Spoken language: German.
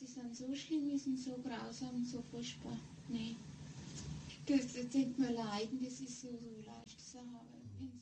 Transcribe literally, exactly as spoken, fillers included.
die sind so schlimm, die sind so grausam und so furchtbar. Nee. Das, das denkt man leiden, das ist so, so leicht zu haben.